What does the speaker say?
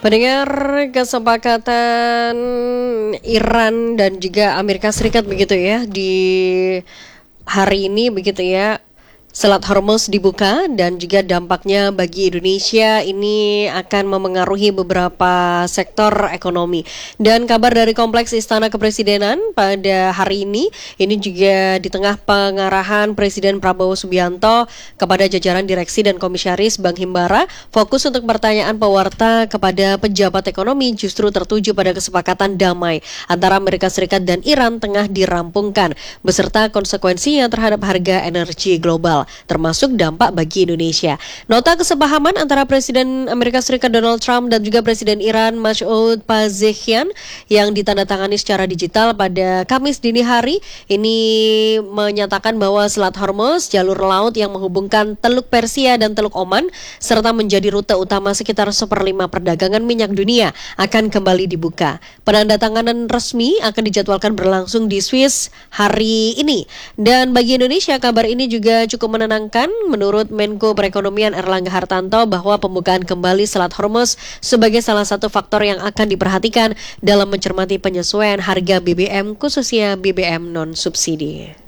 Pendengar, kesepakatan Iran dan juga Amerika Serikat begitu ya di hari ini begitu ya. Selat Hormuz dibuka dan juga dampaknya bagi Indonesia ini akan memengaruhi beberapa sektor ekonomi. Dan kabar dari Kompleks Istana Kepresidenan pada hari ini juga di tengah pengarahan Presiden Prabowo Subianto kepada jajaran direksi dan komisaris Bank Himbara, fokus untuk pertanyaan pewarta kepada pejabat ekonomi justru tertuju pada kesepakatan damai antara Amerika Serikat dan Iran tengah dirampungkan, beserta konsekuensinya terhadap harga energi global, termasuk dampak bagi Indonesia. Nota kesepahaman antara Presiden Amerika Serikat Donald Trump dan juga Presiden Iran Masoud Pezeshkian yang ditandatangani secara digital pada Kamis dini hari ini menyatakan bahwa Selat Hormuz, jalur laut yang menghubungkan Teluk Persia dan Teluk Oman, serta menjadi rute utama sekitar 1/5 perdagangan minyak dunia, akan kembali dibuka. Penandatanganan resmi akan dijadwalkan berlangsung di Swiss hari ini. Dan bagi Indonesia, kabar ini juga cukup menenangkan. Menurut Menko Perekonomian Erlangga Hartanto bahwa pembukaan kembali Selat Hormuz sebagai salah satu faktor yang akan diperhatikan dalam mencermati penyesuaian harga BBM, khususnya BBM non-subsidi.